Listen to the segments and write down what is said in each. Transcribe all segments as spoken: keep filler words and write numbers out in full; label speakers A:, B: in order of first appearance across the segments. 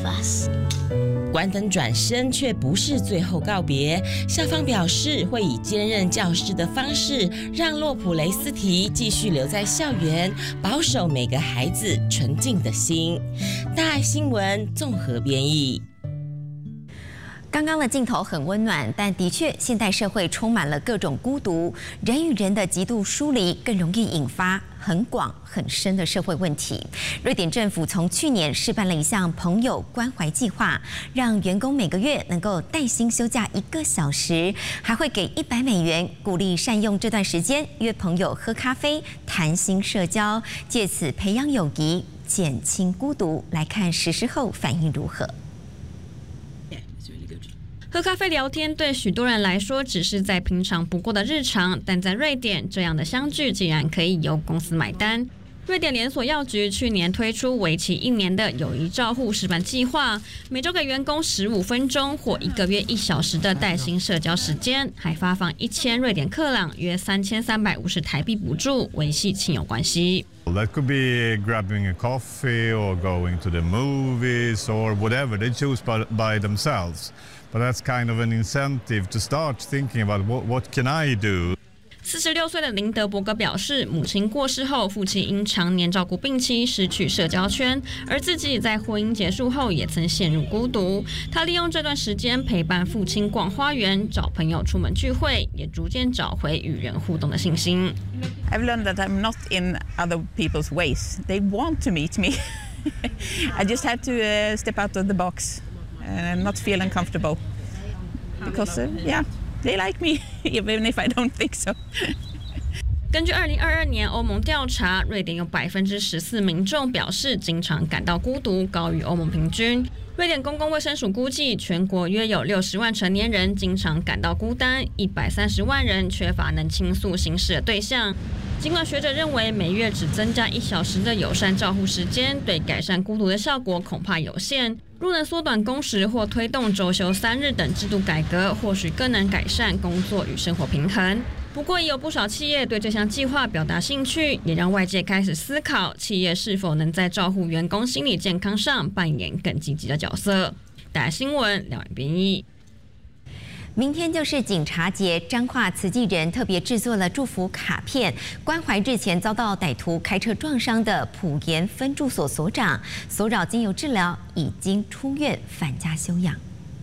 A: us。
B: 关灯转身却不是最后告别，校方表示会以兼任教师的方式，让洛普雷斯提继续留在校园，保守每个孩子纯净的心。大爱新闻综合编译。
C: 刚刚的镜头很温暖，但的确，现代社会充满了各种孤独，人与人的极度疏离更容易引发很广很深的社会问题。瑞典政府从去年试办了一项朋友关怀计划，让员工每个月能够带薪休假一个小时，还会给一百美元，鼓励善用这段时间约朋友喝咖啡、谈心社交，借此培养友谊，减轻孤独。来看实施后反应如何？
D: 喝咖啡聊天对许多人来说只是再平常不过的日常，但在瑞典，这样的相聚竟然可以由公司买单。瑞典连锁药局去年推出为期一年的友谊照护试办计划，每周给员工十五分钟或一个月一小时的带薪社交时间，还发放一千瑞典克朗约三千三百五十台币补助，维系亲友关系。
E: That could be grabbing a coffee or going to the movies or whatever they choose by, by themselves. But that's kind of an incentive to start thinking about what, what can I do?
D: 四十六岁的林德伯格表示，母亲过世后，父亲因常年照顾病妻，失去社交圈，而自己在婚姻结束后也曾陷入孤独。他利用这段时间陪伴父亲逛花园，找朋友出门聚会，也逐渐找回与人互动的信心。
F: I've learned that I'm not in other people's ways. They want to meet me. I just have to uh, step out of the box and not feel uncomfortable because, uh, yeah, they like me, even if I don't think so.
D: 根据二零二二年欧盟调查，瑞典有百分之十四民众表示经常感到孤独，高于欧盟平均。瑞典公共卫生署估计，全国约有六十万成年人经常感到孤单，一百三十万人缺乏能倾诉心事的对象。尽管学者认为每月只增加一小时的友善照护时间，对改善孤独的效果恐怕有限。若能缩短工时或推动周休三日等制度改革，或许更能改善工作与生活平衡。不过，也有不少企业对这项计划表达兴趣，也让外界开始思考企业是否能在照护员工心理健康上扮演更积极的角色。大家新闻两岸编译。
C: 明天就是警察节，彰化慈济人特别制作了祝福卡片，关怀日前遭到歹徒开车撞伤的普盐分驻所所长，所扰经由治疗，已经出院返家休养。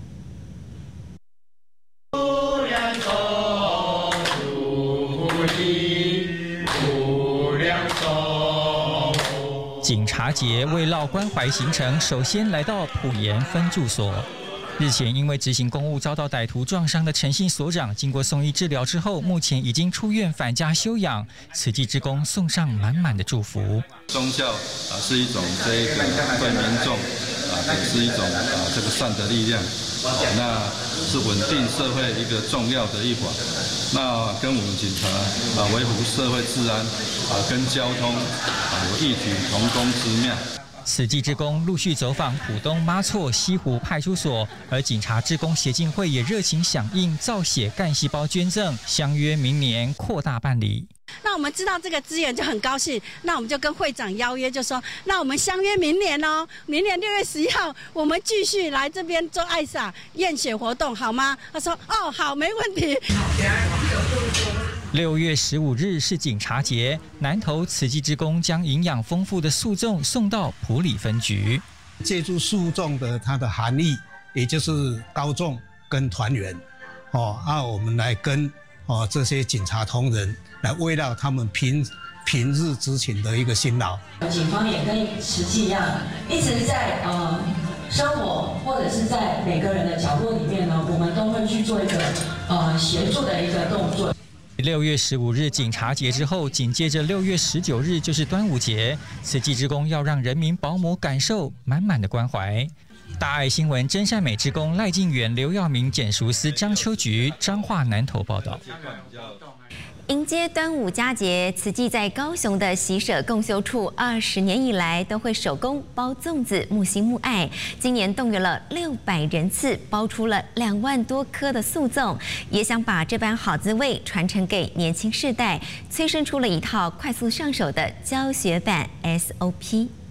G: 警察节为绕关怀行程，首先来到普盐分驻所。日前因为执行公务遭到歹徒撞伤的陈姓所长，经过送医治疗之后，目前已经出院返家休养。慈济志工送上满满的祝福。
H: 宗教啊是一种这个对民众啊也是一种啊这个善的力量，啊那是稳定社会一个重要的一环。那跟我们警察啊维护社会治安啊跟交通啊有异曲同工之妙。
G: 慈济志工陆续走访浦东妈错西湖派出所，而警察志工协进会也热情响应造血干细胞捐赠，相约明年扩大办理。
I: 那我们知道这个资源就很高兴，那我们就跟会长邀约，就说那我们相约明年哦，明年六月十一号，我们继续来这边做爱撒验血活动，好吗？他说哦，好，没问题。
G: 六月十五日是警察节，南投慈济志工将营养丰富的素粽送到埔里分局。
J: 借助素粽的它的含义，也就是高粽跟团圆，哦，啊，我们来跟哦这些警察同仁来慰劳他们平平日执勤的一个辛劳。
K: 警方也跟慈济一样，一直在呃生活或者是在每个人的角落里面呢，我们都会去做一个呃协助的一个动作。
G: 六月十五日警察节之后，紧接着六月十九日就是端午节，慈济志工要让人民保姆感受满满的关怀。大爱新闻真善美志工赖静远、刘耀明检熟司张秋菊彰化南投报道。
C: 迎接端午佳节，慈济在高雄的喜舍共修处二十年以来都会手工包粽子，木心木爱。今年动员了六百人次，包出了两万多颗的素粽，也想把这般好滋味传承给年轻世代，催生出了一套快速上手的教学版 S O P。